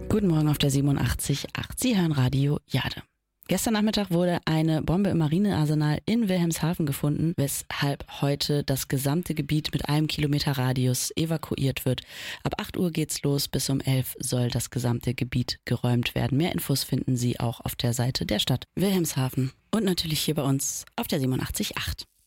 Guten Morgen auf der 87.8. Sie hören Radio Jade. Gestern Nachmittag wurde eine Bombe im Marinearsenal in Wilhelmshaven gefunden, weshalb heute das gesamte Gebiet mit 1 Kilometer Radius evakuiert wird. Ab 8 Uhr geht's los, bis um 11 soll das gesamte Gebiet geräumt werden. Mehr Infos finden Sie auch auf der Seite der Stadt Wilhelmshaven und natürlich hier bei uns auf der 87.8.